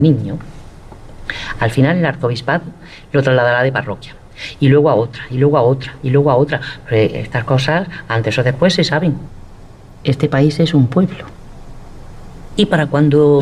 niño, al final el arzobispado lo trasladará de parroquia. Y luego a otra, y luego a otra, y luego a otra. Pero estas cosas, antes o después, se saben. Este país es un pueblo. Y para cuando